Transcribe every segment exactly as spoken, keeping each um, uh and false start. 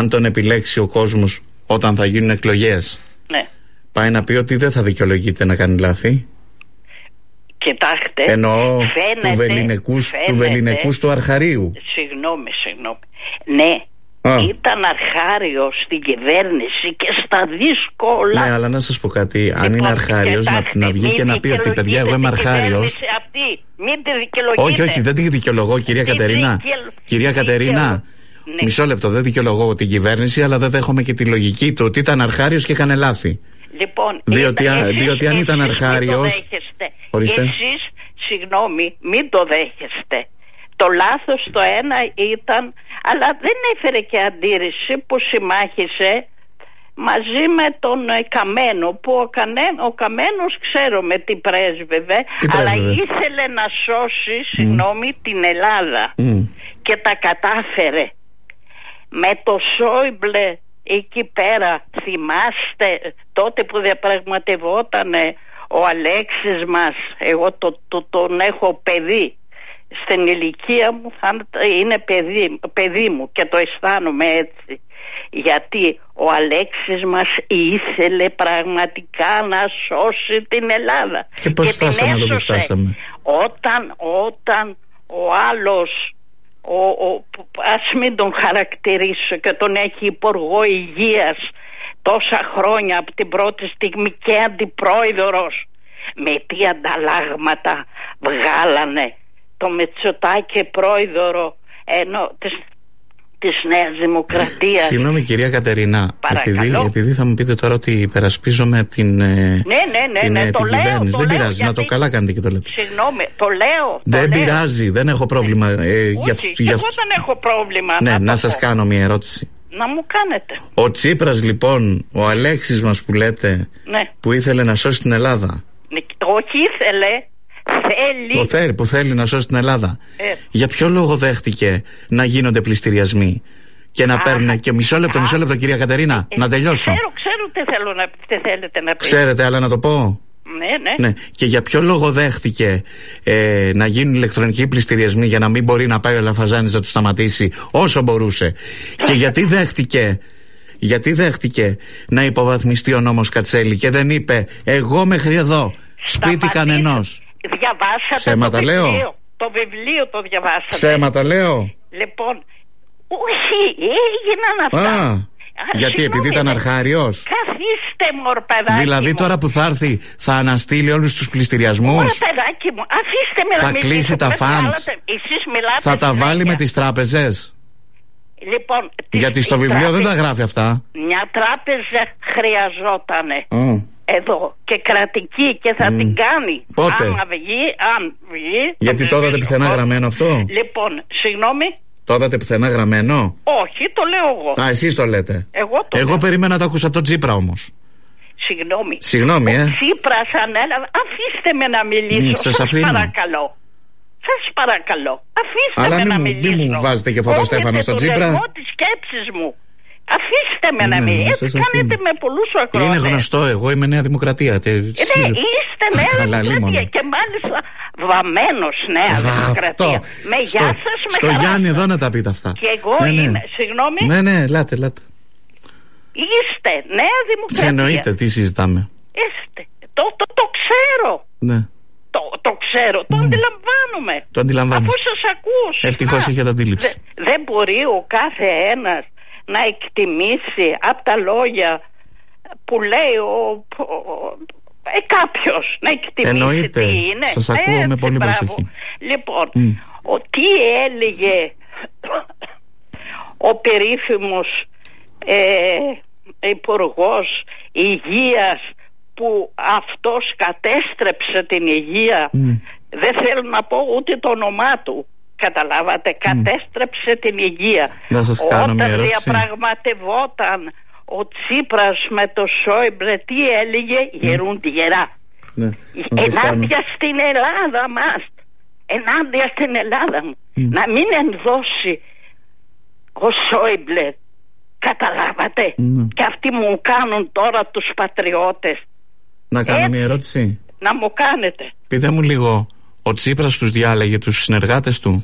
αν τον επιλέξει ο κόσμος όταν θα γίνουν εκλογές, ναι, πάει να πει ότι δεν θα δικαιολογείται να κάνει λάθη? Κοιτάξτε, εννοώ φαίνεται, του βεληνικούς, φαίνεται, του βεληνικούς του αρχαρίου. Συγγνώμη, συγγνώμη. Ναι, Α. ήταν αρχάριος στην κυβέρνηση και στα δύσκολα. Ναι, αλλά να σας πω κάτι. Αν λοιπόν, είναι αρχάριος, να, να βγει και να πει ότι παιδιά, εγώ είμαι αρχάριος. Αυτή, μην τη δικαιολογείτε. Όχι, όχι, δεν τη δικαιολογώ, κυρία Κατερίνα. Δικαιο... Κυρία Κατερίνα, ναι. μισό λεπτό, δεν δικαιολογώ την κυβέρνηση, αλλά δεν δέχομαι και τη λογική του ότι ήταν αρχάριος και έκανε λάθη. Λοιπόν, διότι, εσείς, διότι αν ήταν αρχάριος. Εσείς, συγγνώμη, μην το δέχεστε. Το λάθος το ένα ήταν, αλλά δεν έφερε και αντίρρηση που συμμάχησε μαζί με τον Καμένο, που ο, Κανέ, ο Καμένος ξέρουμε τι πρέσβευε, τι αλλά πρέσβευε. Ήθελε να σώσει, συγγνώμη, mm. την Ελλάδα mm. και τα κατάφερε. Με το Σόιμπλε εκεί πέρα, θυμάστε τότε που διαπραγματευότανε ο Αλέξης μας, εγώ το, το, τον έχω παιδί, στην ηλικία μου θα είναι παιδί, παιδί μου και το αισθάνομαι έτσι, γιατί ο Αλέξης μας ήθελε πραγματικά να σώσει την Ελλάδα και πώς και φτάσαμε την εδώ που φτάσαμε. Όταν, όταν ο άλλος ο, ο, ας μην τον χαρακτηρίσω και τον έχει υπουργό υγείας τόσα χρόνια από την πρώτη στιγμή και αντιπρόεδρος, με τι ανταλλάγματα βγάλανε το Μητσοτάκη πρόεδρο ενώ της, της Νέας Δημοκρατίας. Συγγνώμη κυρία Κατερίνα, επειδή, επειδή θα μου πείτε τώρα ότι υπερασπίζομαι την, ναι, ναι, ναι, την, ναι, την το κυβέρνηση. λέω, το δεν λέω, πειράζει, γιατί... να το καλά κάνετε και το λέτε. Συγγνώμη, το λέω. Δεν το πειράζει, λέω. δεν έχω πρόβλημα. Ε, Όχι, για, και για... εγώ δεν έχω πρόβλημα. Ναι, να, να σας κάνω μια ερώτηση. Να μου κάνετε. Ο Τσίπρας λοιπόν, ο Αλέξης μας που λέτε, ναι. που ήθελε να σώσει την Ελλάδα. Όχι ήθελε, θέλει. Ο θέλει, που θέλει να σώσει την Ελλάδα. Ε. Για ποιο λόγο δέχτηκε να γίνονται πληστηριασμοί και να παίρνουν. Και μισό λεπτό, μισό λεπτό κυρία Κατερίνα, ε, να τελειώσω. Ξέρω, ξέρω τι, θέλω να, τι θέλετε να πείτε. Ξέρετε, αλλά να το πω. Ναι, ναι. ναι. Και για ποιο λόγο δέχτηκε ε, να γίνουν ηλεκτρονικοί πληστηριασμοί για να μην μπορεί να πάει ο Λαφαζάνης να του σταματήσει όσο μπορούσε. Και γιατί δέχτηκε, γιατί δέχτηκε να υποβαθμιστεί ο νόμος Κατσέλη και δεν είπε εγώ μέχρι εδώ, σπίτι κανενός. Διαβάσατε Ψέματα το λέω. βιβλίο. Το βιβλίο το διαβάσατε. Ψέματα λέω. Λοιπόν, όχι, έγιναν αυτά. Α, γιατί, επειδή ήταν αρχάριος. Καθίστε μωρ παιδάκι Δηλαδή μου. τώρα που θα έρθει θα αναστείλει όλους τους πληστηριασμούς. Μωρ παιδάκι μου, αφήστε με θα να μιλήσω. κλείσει τα φαντς. Εσείς μιλάτε θα τα συνέχεια. βάλει με τις τράπεζες. Λοιπόν, γιατί στο βιβλίο τράπεζα, δεν τα γράφει αυτά. μια τράπεζα χρειαζότανε. Mm. Εδώ και κρατική και θα mm. την κάνει. Πότε? Αν βγει, αν βγει. Γιατί το είδατε πουθενά γραμμένο αυτό? Λοιπόν, συγγνώμη. Το είδατε πουθενά γραμμένο? Όχι, το λέω εγώ. Α, εσείς το λέτε. Εγώ το Εγώ λέω. περίμενα να το ακούσα από τον Τσίπρα όμως. Συγγνώμη. Συγγνώμη, ε. Ο Τσίπρας ανέλαβε. Αφήστε με να μιλήσω. Mm, σας σας αφήνω. παρακαλώ. Σας παρακαλώ. Αφήστε Αλλά με μη να μου, μιλήσω. μη μου βάζετε και φωτοστέφανο στον Τσίπρα. Εγώ τις σκέψεις μου. Αφήστε με ναι, να μιλήσω. Έτσι αφήνω. κάνετε με πολλούς ακροατές. Είναι γνωστό, εγώ είμαι Νέα Δημοκρατία. Τε... Ε, ναι, είστε Νέα Δημοκρατία και μάλιστα βαμμένος Νέα Δημοκρατία. Με γεια σας, με στο χαρά. Γιάννη εδώ να τα πείτε αυτά. Και εγώ ναι, ναι. είμαι, συγγνώμη. Ναι, ναι, λάτε, λάτε. Είστε Νέα Δημοκρατία. Εννοείται, τι συζητάμε. Είστε. Το, το, το ξέρω. Ναι. Το, το ξέρω, το mm. αντιλαμβάνομαι. Το αντιλαμβάνομαι. Αφού σας ακούω. Ευτυχώς έχετε αντίληψη. Δε, δεν μπορεί ο κάθε ένας να εκτιμήσει από τα λόγια που λέει ο, ο, ε, κάποιος να εκτιμήσει. Εννοείται. Τι είναι. Σας ακούω Έτσι, με πολύ μπράβο. προσοχή. Λοιπόν, mm. ο, τι έλεγε ο περίφημος ε, υπουργός υγείας που αυτός κατέστρεψε την υγεία, mm. δεν θέλω να πω ούτε το όνομά του, καταλάβατε, mm. κατέστρεψε την υγεία. Να σας κάνω μια Όταν ερώτηση. διαπραγματευόταν ο Τσίπρας με το Σόιμπλε, τι έλεγε, mm. γερούνται γερά. Ναι, ενάντια στην Ελλάδα μας, ενάντια στην Ελλάδα μου, mm. να μην ενδώσει ο Σόιμπλε, καταλάβατε, mm. και αυτοί μου κάνουν τώρα τους πατριώτες. Να κάνω Έτσι, μια ερώτηση. να μου κάνετε. Πείτε μου λίγο, ο Τσίπρας τους διάλεγε τους συνεργάτες του?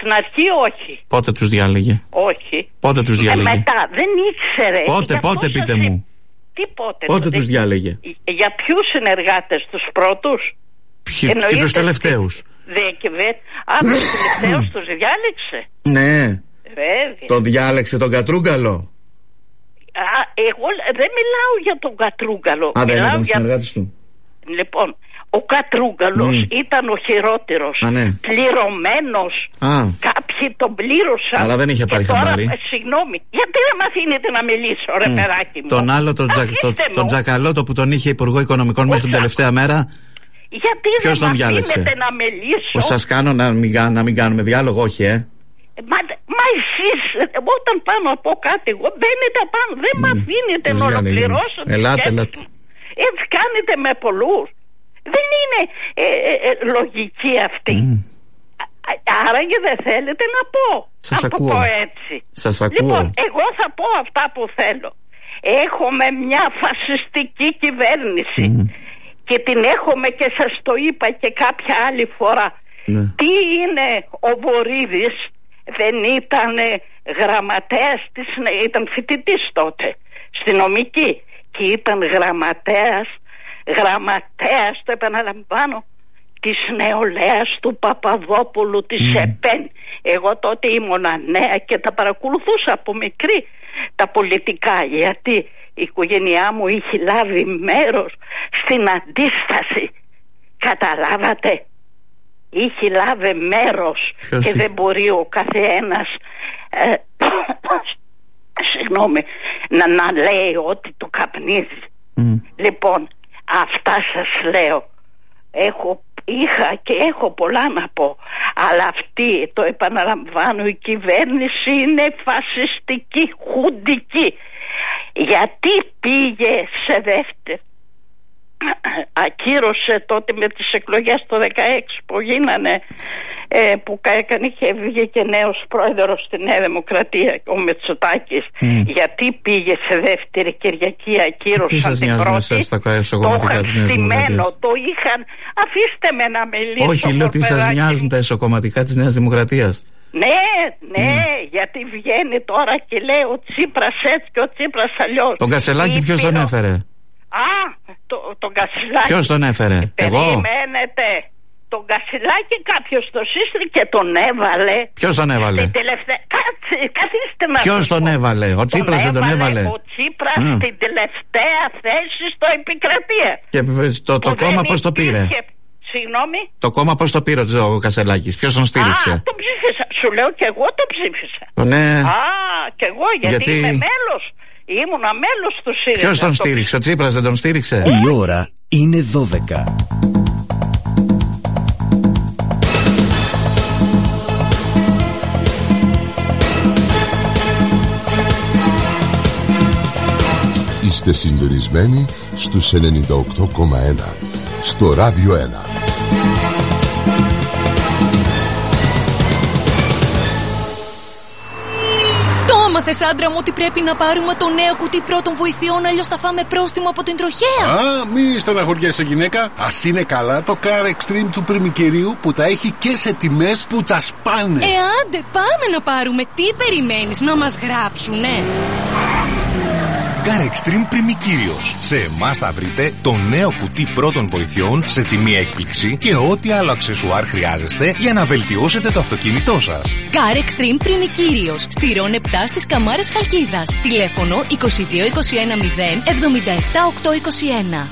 Στην αρχή όχι. Πότε τους διάλεγε? Όχι. Πότε τους διάλεγε? Ε, μετά δεν ήξερε. Πότε, πότε πείτε μου. Τι πότε? Πότε τους διάλεγε? Για ποιους συνεργάτες? Τους πρώτους? Ποιοι, και τους τελευταίους? Διακυβε... Α, τους τελευταίους τους διάλεξε. Ναι. Βέβαια. Τον διάλεξε τον Κατρούγκαλο. Α, εγώ δεν μιλάω για τον Κατρούγκαλο. Α, δεν ήταν για... συνεργάτης του. Λοιπόν, ο Κατρούγκαλος mm. ήταν ο χειρότερος. Α, ναι. Πληρωμένος. Α. Κάποιοι τον πλήρωσαν. Αλλά δεν είχε πάρει χαμπάρι. Συγγνώμη, γιατί δεν με αφήνετε να μιλήσω, ρε mm. παιδάκι μου? Τον άλλο, τον, τζα, το, τον Τζακαλώτο που τον είχε υπουργό οικονομικών μέχρι την τελευταία μέρα. Γιατί ποιος δεν με αφήνετε να μιλήσω? Πώς σας κάνω να μην, να μην κάνουμε διάλογο? Όχι, ε. Μα, μα εσείς όταν πάνω από κάτι, εγώ μπαίνετε πάνω, δεν mm. με αφήνετε να ολοκληρώσω. Ελάτε, ελάτε. Έτσι κάνετε με πολλούς. Δεν είναι ε, ε, ε, λογική αυτή. Mm. Άρα και δεν θέλετε να πω. Σας αν ακούω. το πω έτσι. Σας ακούω. Λοιπόν, εγώ θα πω αυτά που θέλω. Έχουμε μια φασιστική κυβέρνηση mm. και την έχουμε, και σας το είπα και κάποια άλλη φορά. Mm. Τι είναι ο Βορίδης? Δεν ήταν γραμματέας της, ήταν φοιτητής τότε στη νομική και ήταν γραμματέας γραμματέας, το επαναλαμβάνω, της νεολαίας του Παπαδόπουλου, της mm. ΕΠΕΝ. Εγώ τότε ήμουνα νέα και τα παρακολουθούσα από μικρή τα πολιτικά, γιατί η οικογένειά μου είχε λάβει μέρος στην αντίσταση. Καταλάβατε? Είχε λάβει μέρος. Ποιος και είναι? Δεν μπορεί ο καθένας ε, συγγνώμη, να, να λέει ότι το καπνίζει. Mm. Λοιπόν, αυτά σας λέω. Έχω, είχα και έχω πολλά να πω, αλλά αυτή, το επαναλαμβάνω, η κυβέρνηση είναι φασιστική, χουντική. Γιατί πήγε σε δεύτερη, ακύρωσε τότε με τις εκλογές το δεκαέξι που γίνανε, ε, που έκανε, είχε βγει και νέος πρόεδρος στη Νέα Δημοκρατία, ο Μητσοτάκης. Mm. Γιατί πήγε σε δεύτερη Κυριακή, ακύρωσαν την πρώτη? Το είχαν στημένο, το είχαν. Αφήστε με να μιλήσω. Όχι, λέω ότι σας νοιάζουν τα εσωκομματικά της Νέας Δημοκρατίας. Ναι, ναι, mm. γιατί βγαίνει τώρα και λέει ο Τσίπρας έτσι και ο Τσίπρας αλλιώς. Τον Κασελάκη ποιος τον έφερε? Α, το, τον Κασιλάκη. Ποιος τον έφερε? Εγώ? Περιμένετε. Τον Κασιλάκη κάποιος το σύστηκε και τον έβαλε. Ποιος τον έβαλε? Στην τελευταία... Κάτσε, καθίστε να... Ποιος τον έβαλε? Ο Τσίπρας δεν τον έβαλε? Ο Τσίπρας mm. στην τελευταία θέση στο Επικρατεία. Και το, το κόμμα πώς το πήρε? Συγγνώμη? Το κόμμα πώς το πήρε ο Κασελάκης? Ποιος τον στήριξε? Α, τον ψήφισα. Σου λέω και εγώ το ψήφισα. Ναι. Α, και εγώ γιατί, γιατί... είμαι μέλος. Ήμουνα μέλος του ΣΥΡΙΖΑ. Ποιος τον στήριξε? Ο Τσίπρας δεν τον στήριξε? Η ώρα είναι δώδεκα. Είστε συντονισμένοι στους ενενήντα οκτώ κόμμα ένα στο Ράδιο ένα. Μάθες, άντρα μου, ότι πρέπει να πάρουμε το νέο κουτί πρώτων βοηθειών, αλλιώς θα φάμε πρόστιμο από την τροχέα. Α, μη στεναχωριέσαι, γυναίκα. Ας είναι καλά το Car Extreme του Πριμικερίου που τα έχει και σε τιμές που τα σπάνε. Ε, άντε, πάμε να πάρουμε. Τι περιμένεις, να μας γράψουνε? Car Extreme Πριμικύριος. Σε εμάς θα βρείτε το νέο κουτί πρώτων βοηθειών σε τιμή έκπληξη και ό,τι άλλο αξεσουάρ χρειάζεστε για να βελτιώσετε το αυτοκίνητό σας. Car Extreme Πριμικύριος. Στη Ρον επτά στις Καμάρες Χαλκίδας. Τηλέφωνο είκοσι δύο είκοσι ένα μηδέν εβδομήντα επτά οκτακόσια είκοσι ένα.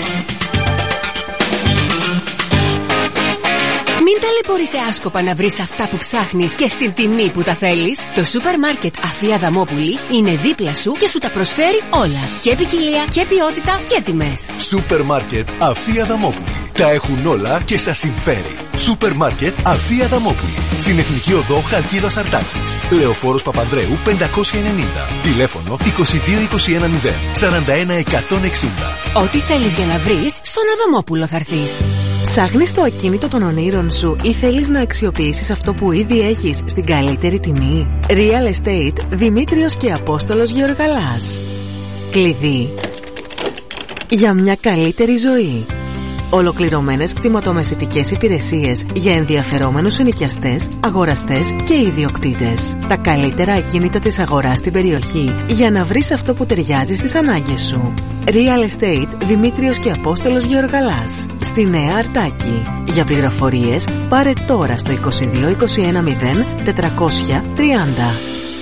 Μην ταλαιπωρείσαι άσκοπα να βρεις αυτά που ψάχνεις και στην τιμή που τα θέλεις. Το σούπερ μάρκετ Αφία Δαμόπουλη είναι δίπλα σου και σου τα προσφέρει όλα. Και ποικιλία και ποιότητα και τιμές. Σούπερ μάρκετ Αφία Δαμόπουλη. Τα έχουν όλα και σας συμφέρει. Σούπερ μάρκετ Αφία Δαμόπουλη. Στην Εθνική Οδό Χαλκίδας Αρτάκης. Λεωφόρος Παπανδρέου πεντακόσια ενενήντα. Τηλέφωνο είκοσι δύο είκοσι ένα μηδέν σαράντα ένα εκατόν εξήντα. Ό,τι θέλεις για να βρεις, στον Αδαμόπουλο θα έρθεις. Ψάχνεις το ακίνητο των ονείρων σου ή θέλεις να αξιοποιήσεις αυτό που ήδη έχεις στην καλύτερη τιμή? Real Estate Δημήτριος και Απόστολος Γεωργαλάς. Κλειδί για μια καλύτερη ζωή. Ολοκληρωμένες κτηματομεσητικές υπηρεσίες για ενδιαφερόμενους ενοικιαστές, αγοραστές και ιδιοκτήτες. Τα καλύτερα ακίνητα της αγοράς στην περιοχή για να βρεις αυτό που ταιριάζει στις ανάγκες σου. Real Estate Δημήτριος και Απόστολος Γεωργαλάς, στη Νέα Αρτάκη. Για πληροφορίες πάρε τώρα στο είκοσι δύο είκοσι ένα μηδέν τετρακόσια τριάντα.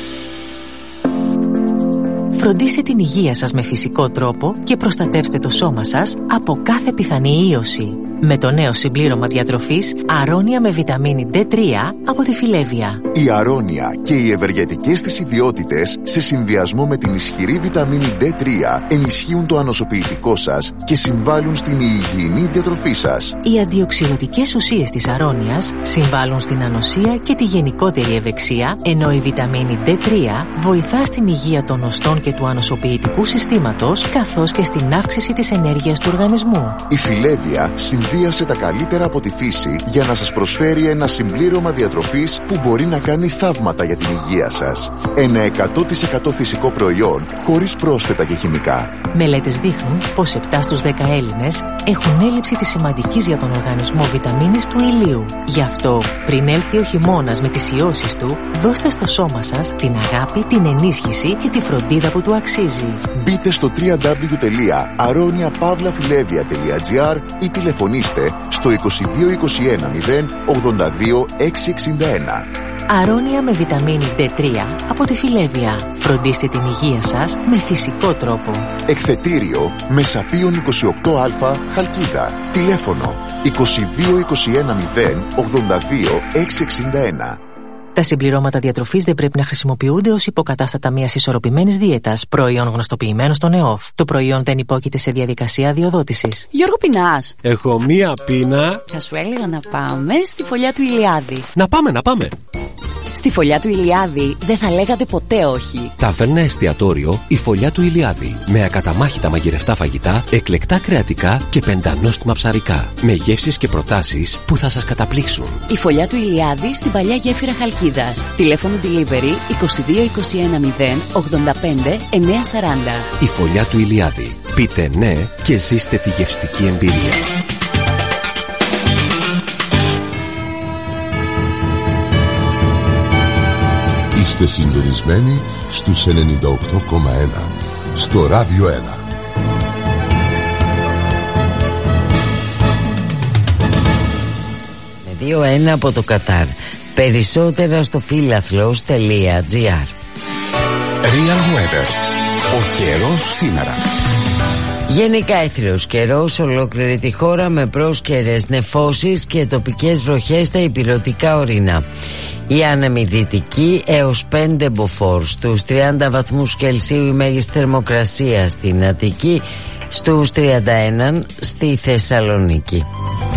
Φροντίστε την υγεία σας με φυσικό τρόπο και προστατεύστε το σώμα σας από κάθε πιθανή ίωση. Με το νέο συμπλήρωμα διατροφής Αρώνια με βιταμίνη ντι τρία από τη Φιλέβια. Η Αρώνια και οι ευεργετικές της ιδιότητες σε συνδυασμό με την ισχυρή βιταμίνη ντι τρία ενισχύουν το ανοσοποιητικό σας και συμβάλλουν στην υγιεινή διατροφή σας. Οι αντιοξυδοτικές ουσίες της Αρώνιας συμβάλλουν στην ανοσία και τη γενικότερη ευεξία, ενώ η βιταμίνη ντι τρία βοηθά στην υγεία των οστών και του ανοσοποιητικού συστήματος, καθώς και στην αύξηση της ενέργειας του οργανισμού. Η Φιλέβια συνδύασε τα καλύτερα από τη φύση για να σας προσφέρει ένα συμπλήρωμα διατροφής που μπορεί να κάνει θαύματα για την υγεία σας. Ένα εκατό τοις εκατό φυσικό προϊόν, χωρίς πρόσθετα και χημικά. Μελέτες δείχνουν πως επτά στους δέκα Έλληνες έχουν έλλειψη της σημαντικής για τον οργανισμό βιταμίνης του ηλίου. Γι' αυτό, πριν έλθει ο χειμώνας με τις ιώσεις του, δώστε στο σώμα σας την αγάπη, την ενίσχυση και τη φροντίδα που του αξίζει. Μπείτε στο double-u double-u double-u τελεία aronia pavla filevia τελεία gr ή τηλεφωνήστε στο είκοσι δύο είκοσι ένα μηδέν ογδόντα δύο εξακόσια εξήντα ένα. Αρώνια με βιταμίνη ντι τρία από τη Φιλέβια. Φροντίστε την υγεία σας με φυσικό τρόπο. Εκθετήριο Μεσαπίων είκοσι οκτώ α Χαλκίδα. Τηλέφωνο είκοσι δύο είκοσι ένα μηδέν ογδόντα δύο εξακόσια εξήντα ένα. Τα συμπληρώματα διατροφής δεν πρέπει να χρησιμοποιούνται ως υποκατάστατα μιας ισορροπημένης δίαιτας, προϊόν γνωστοποιημένο στον ΕΟΦ. Το προϊόν δεν υπόκειται σε διαδικασία αδειοδότησης. Γιώργο, πεινάς? Έχω μία πείνα. Θα σου έλεγα να πάμε στη φωλιά του Ηλιάδη. Να πάμε, να πάμε. Στη φωλιά του Ηλιάδη δεν θα λέγατε ποτέ όχι. Ταβέρνα εστιατόριο η φωλιά του Ηλιάδη. Με ακαταμάχητα μαγειρευτά φαγητά, εκλεκτά κρεατικά και πεντανόστιμα ψαρικά. Με γεύσεις και προτάσεις που θα σας καταπλήξουν. Η φωλιά του Ηλιάδη στην παλιά γέφυρα Χαλκίδας. Τηλέφωνο delivery είκοσι δύο είκοσι ένα μηδέν ογδόντα πέντε εννιακόσια σαράντα. Η φωλιά του Ηλιάδη. Πείτε ναι και ζήστε τη γευστική εμπειρία. Είστε συντονισμένοι στους ενενήντα οκτώ κόμμα ένα στο Ράδιο ένα. Με δύο ένα από το Κατάρ. Περισσότερα στο φίλαθλος τελεία τζι άρ. Real Weather. Ο καιρός σήμερα. Γενικά έθριος καιρός ολόκληρη τη χώρα με πρόσκαιρες νεφώσεις και τοπικές βροχές στα ηπειρωτικά ορεινά. Η άνεμη δυτική έως πέντε μποφόρ, στους τριάντα βαθμούς Κελσίου η μέγιστη θερμοκρασία στην Αττική, στους τριάντα ένα στη Θεσσαλονίκη.